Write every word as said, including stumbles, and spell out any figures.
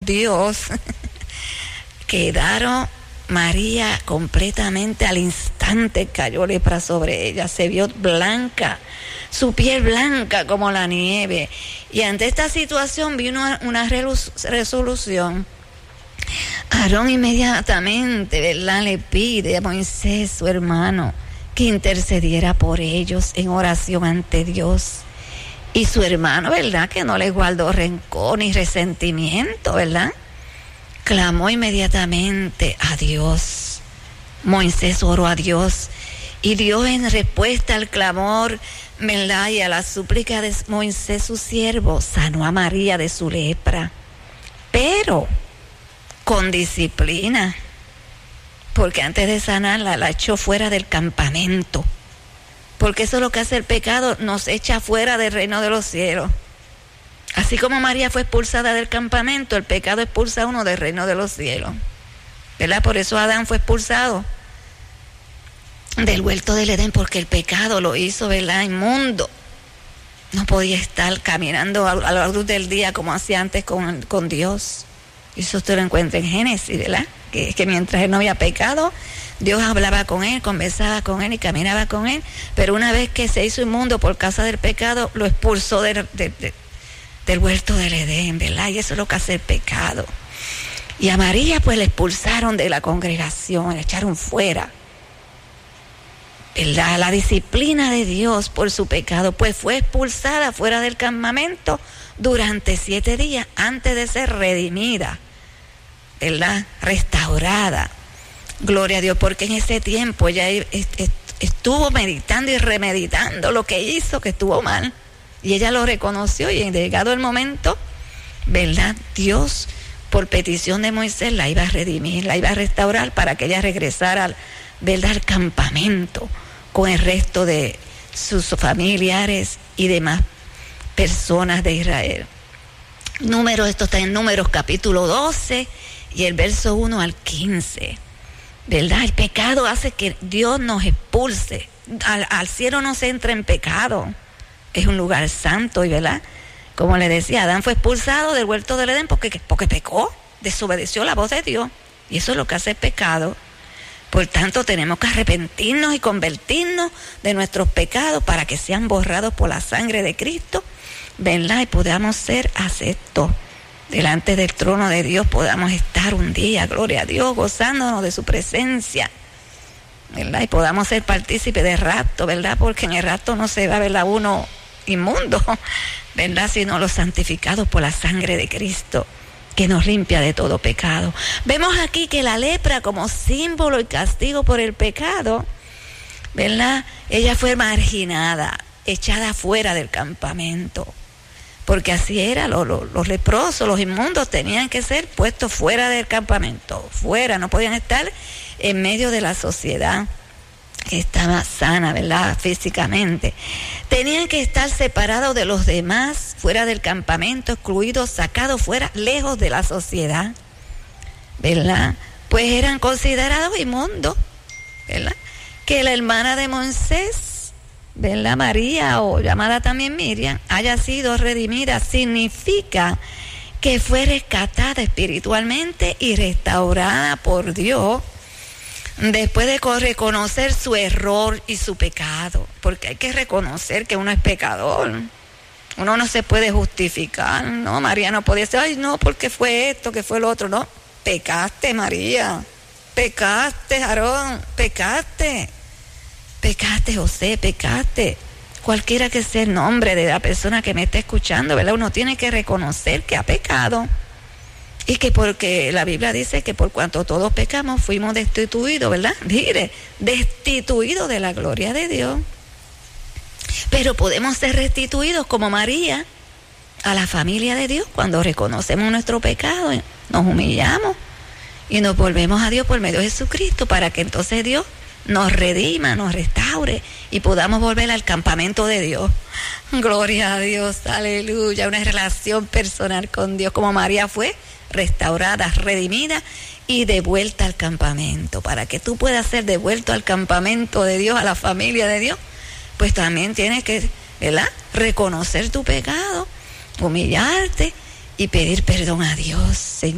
Dios, quedaron María completamente al instante, cayó lepra sobre ella, se vio blanca, su piel blanca como la nieve. Y ante esta situación vino una, una resolución. Aarón inmediatamente, ¿verdad?, le pide a Moisés, su hermano, que intercediera por ellos en oración ante Dios. Y su hermano, ¿verdad?, que no le guardó rencor ni resentimiento, ¿verdad?, clamó inmediatamente a Dios. Moisés oró a Dios y Dios, en respuesta al clamor, ¿verdad?, y a la súplica de Moisés, su siervo, sanó a María de su lepra, pero con disciplina, porque antes de sanarla la echó fuera del campamento, porque eso es lo que hace el pecado, nos echa fuera del reino de los cielos. Así como María fue expulsada del campamento, el pecado expulsa a uno del reino de los cielos, ¿verdad? Por eso Adán fue expulsado del huerto del Edén, porque el pecado lo hizo, ¿verdad?, inmundo. No podía estar caminando a, a la luz del día como hacía antes con, con Dios. Eso usted lo encuentra en Génesis, ¿verdad? Que, que mientras él no había pecado, Dios hablaba con él, conversaba con él y caminaba con él. Pero una vez que se hizo inmundo por causa del pecado, lo expulsó de, de, de, del huerto del Edén, ¿verdad? Y eso es lo que hace el pecado. Y a María pues la expulsaron de la congregación, la echaron fuera, ¿verdad? La disciplina de Dios por su pecado, pues fue expulsada fuera del campamento durante siete días antes de ser redimida, ¿verdad?, restaurada. Gloria a Dios, porque en ese tiempo ella estuvo meditando y remeditando lo que hizo, que estuvo mal, y ella lo reconoció, y llegado el momento, ¿verdad?, Dios, por petición de Moisés, la iba a redimir, la iba a restaurar para que ella regresara, ¿verdad?, al campamento con el resto de sus familiares y demás personas de Israel. Números, esto está en Números capítulo doce y el verso uno al quince. ¿Verdad? El pecado hace que Dios nos expulse. Al, al cielo no se entra en pecado. Es un lugar santo, y ¿verdad? Como le decía, Adán fue expulsado del huerto del Edén porque, porque pecó, desobedeció la voz de Dios. Y eso es lo que hace el pecado. Por tanto, tenemos que arrepentirnos y convertirnos de nuestros pecados para que sean borrados por la sangre de Cristo, ¿verdad? Y podamos ser aceptos delante del trono de Dios, podamos estar un día, gloria a Dios, gozándonos de su presencia, ¿verdad? Y podamos ser partícipes del rapto, ¿verdad? Porque en el rapto no se va, ¿verdad?, uno inmundo, ¿verdad?, sino los santificados por la sangre de Cristo, que nos limpia de todo pecado. Vemos aquí que la lepra, como símbolo y castigo por el pecado, ¿verdad?, ella fue marginada, echada fuera del campamento, porque así era, los, los, los leprosos, los inmundos tenían que ser puestos fuera del campamento, fuera, no podían estar en medio de la sociedad que estaba sana, ¿verdad?, físicamente. Tenían que estar separados de los demás, fuera del campamento, excluidos, sacados fuera, lejos de la sociedad, ¿verdad? Pues eran considerados inmundos, ¿verdad? Que la hermana de Moisés, ¿verdad?, María, o llamada también Miriam, haya sido redimida, significa que fue rescatada espiritualmente y restaurada por Dios después de reconocer su error y su pecado, porque hay que reconocer que uno es pecador. Uno no se puede justificar. No, María no podía decir, ay, no, porque fue esto, que fue lo otro. No, pecaste, María, pecaste, Aarón, pecaste. Pecaste, José, pecaste. Cualquiera que sea el nombre de la persona que me está escuchando, ¿verdad? Uno tiene que reconocer que ha pecado. Y que porque la Biblia dice que por cuanto todos pecamos, fuimos destituidos, ¿verdad? Mire, destituidos de la gloria de Dios. Pero podemos ser restituidos como María a la familia de Dios cuando reconocemos nuestro pecado, nos humillamos y nos volvemos a Dios por medio de Jesucristo, para que entonces Dios nos redima, nos restaure y podamos volver al campamento de Dios. Gloria a Dios, aleluya, una relación personal con Dios, como María fue restaurada, redimida y devuelta al campamento. Para que tú puedas ser devuelto al campamento de Dios, a la familia de Dios, pues también tienes que, ¿verdad?, reconocer tu pecado, humillarte y pedir perdón a Dios. Señor,